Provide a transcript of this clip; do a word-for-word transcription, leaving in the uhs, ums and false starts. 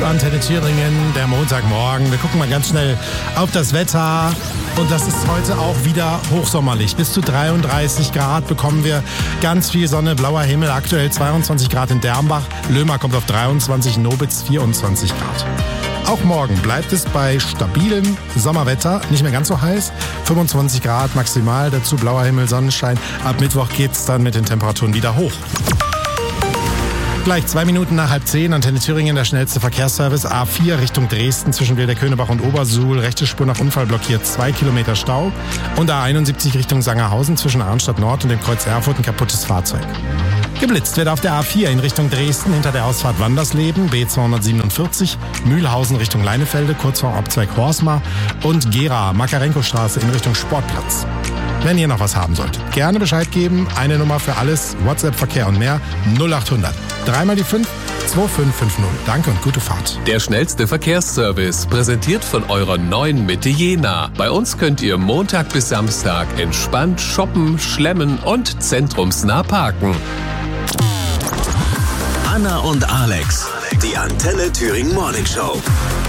Antenne Thüringen, der Montagmorgen. Wir gucken mal ganz schnell auf das Wetter. Und das ist heute auch wieder hochsommerlich. Bis zu dreiunddreißig Grad bekommen wir, ganz viel Sonne, blauer Himmel. Aktuell zweiundzwanzig Grad in Dermbach. Löhmer kommt auf dreiundzwanzig, Nobitz vierundzwanzig Grad. Auch morgen bleibt es bei stabilem Sommerwetter, nicht mehr ganz so heiß. fünfundzwanzig Grad maximal, dazu blauer Himmel, Sonnenschein. Ab Mittwoch geht's dann mit den Temperaturen wieder hoch. Gleich zwei Minuten nach halb zehn, Antenne Thüringen, der schnellste Verkehrsservice. A vier Richtung Dresden zwischen Wilder-Könerbach und Obersuhl. Rechte Spur nach Unfall blockiert, zwei Kilometer Stau. Und A einundsiebzig Richtung Sangerhausen zwischen Arnstadt Nord und dem Kreuz Erfurt ein kaputtes Fahrzeug. Geblitzt wird auf der A vier in Richtung Dresden hinter der Ausfahrt Wandersleben, B zweihundertsiebenundvierzig, Mühlhausen Richtung Leinefelde, kurz vor Abzweig Horsmar und Gera, Makarenko-Straße in Richtung Sportplatz. Wenn ihr noch was haben sollt, gerne Bescheid geben. Eine Nummer für alles, WhatsApp, Verkehr und mehr, null achthundert. Dreimal die fünf, zwei fünf fünf null. Danke und gute Fahrt. Der schnellste Verkehrsservice, präsentiert von eurer neuen Mitte Jena. Bei uns könnt ihr Montag bis Samstag entspannt shoppen, schlemmen und zentrumsnah parken. Anna und Alex, die Antenne Thüringen Morning Show.